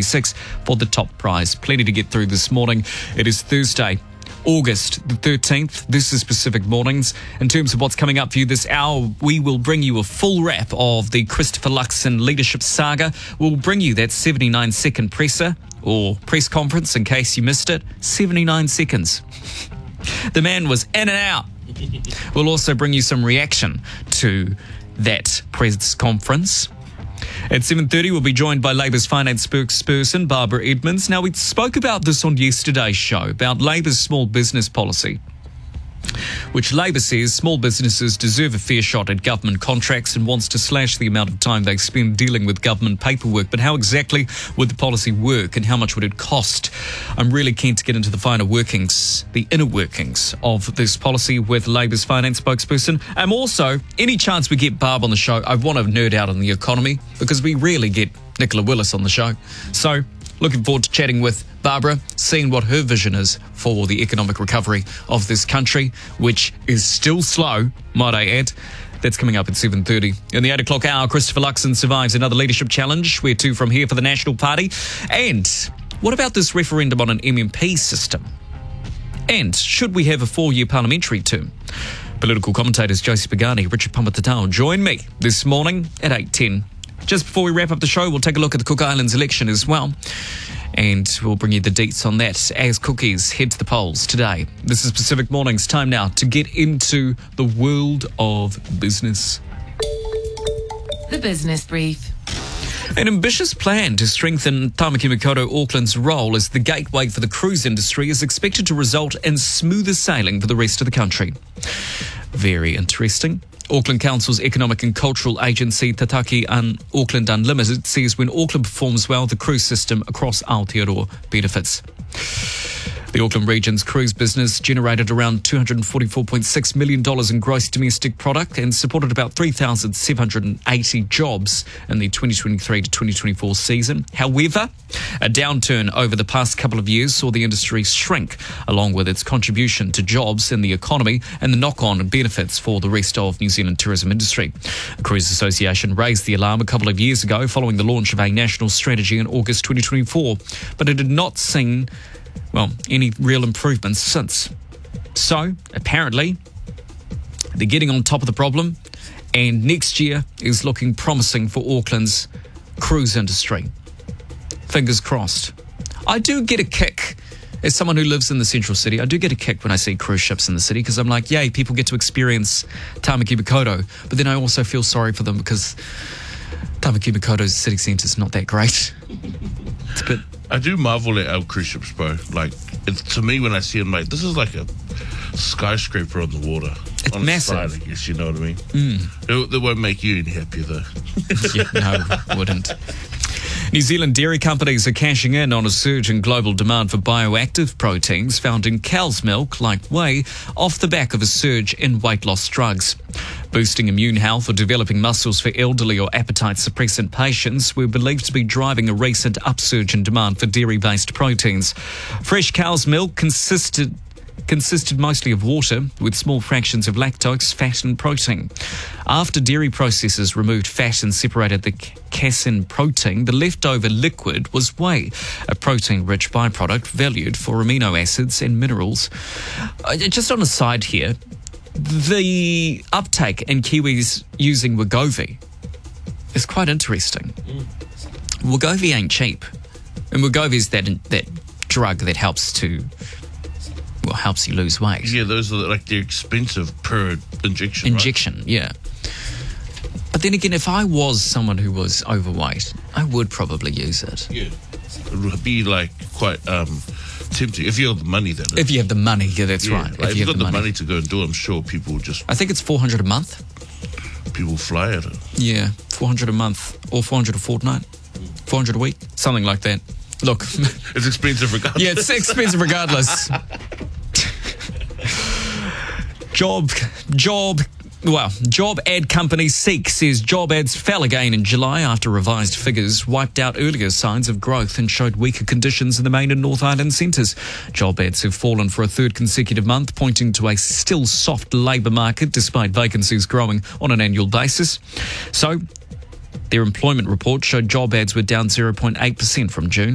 $1,576 for the top prize. Plenty to get through this morning. It is Thursday, August the 13th. This is Pacific Mornings. In terms of what's coming up for you this hour, we will bring you a full wrap of the Christopher Luxon leadership saga. We'll bring you that 79-second presser or press conference in case you missed it. 79 seconds. The man was in and out. We'll also bring you some reaction to that press conference. At 7:30, we'll be joined by Labour's finance spokesperson, Barbara Edmonds. Now, we spoke about this on yesterday's show, about Labour's small business policy, which Labour says small businesses deserve a fair shot at government contracts and wants to slash the amount of time they spend dealing with government paperwork. But how exactly would the policy work and how much would it cost? I'm really keen to get into the finer workings, the inner workings of this policy with Labour's finance spokesperson. And also, any chance we get Barb on the show, I want to nerd out on the economy because we rarely get Nicola Willis on the show. So, looking forward to chatting with Barbara, seeing what her vision is for the economic recovery of this country, which is still slow, might I add. That's coming up at 7:30. In the 8 o'clock hour, Christopher Luxon survives another leadership challenge. Where to from here for the National Party? And what about this referendum on an MMP system? And should we have a 4-year parliamentary term? Political commentators Josie Pagani, Richard Pumatatao join me this morning at 8:10. Just before we wrap up the show, we'll take a look at the Cook Islands election as well. And we'll bring you the deets on that as cookies head to the polls today. This is Pacific Mornings. Time now to get into the world of business. The Business Brief. An ambitious plan to strengthen Tamaki Makaurau Auckland's role as the gateway for the cruise industry is expected to result in smoother sailing for the rest of the country. Very interesting. Auckland Council's economic and cultural agency Tataki Auckland Unlimited says when Auckland performs well, the cruise system across Aotearoa benefits. The Auckland region's cruise business generated around $244.6 million in gross domestic product and supported about 3,780 jobs in the 2023 to 2024 season. However, a downturn over the past couple of years saw the industry shrink, along with its contribution to jobs in the economy and the knock-on benefits for the rest of New Zealand tourism industry. The Cruise Association raised the alarm a couple of years ago following the launch of a national strategy in August 2024, but it had not seen any real improvements since. So, apparently, they're getting on top of the problem, and next year is looking promising for Auckland's cruise industry. Fingers crossed. I do get a kick, as someone who lives in the central city, I do get a kick when I see cruise ships in the city, because I'm like, yay, people get to experience Tamaki Makaurau, but then I also feel sorry for them because Tamaki Makaurau's city centre is not that great. It's a bit... I do marvel at our cruise ships, bro. Like, to me, when I see them, like, this is like a skyscraper on the water. It's on massive. The side, I guess, you know what I mean? It won't make you any happier, though. Yeah, no, wouldn't. New Zealand dairy companies are cashing in on a surge in global demand for bioactive proteins found in cow's milk, like whey, off the back of a surge in weight loss drugs. Boosting immune health or developing muscles for elderly or appetite suppressant patients were believed to be driving a recent upsurge in demand for dairy-based proteins. Fresh cow's milk consisted mostly of water with small fractions of lactose, fat and protein. After dairy processors removed fat and separated the casein protein, the leftover liquid was whey, a protein-rich byproduct valued for amino acids and minerals. Just on a side here, the uptake in Kiwis using Wegovy is quite interesting. Wegovy ain't cheap. And Wegovy is that drug that helps you lose weight. Yeah, those are like they're expensive per injection. Injection, right? Yeah. But then again, if I was someone who was overweight, I would probably use it. Yeah. It would be like quite tempting if you have the money. Then if you have the money, yeah, that's right. Like, if you've got the money to go and do it, I'm sure people will just. I think it's $400 a month. People fly at it. Yeah, $400 a month or $400 a fortnight, $400 a week, something like that. Look, it's expensive regardless. Yeah, it's expensive regardless. Job ad company Seek says job ads fell again in July after revised figures wiped out earlier signs of growth and showed weaker conditions in the main and North Island centres. Job ads have fallen for a third consecutive month, pointing to a still soft labour market despite vacancies growing on an annual basis. So, their employment report showed job ads were down 0.8% from June.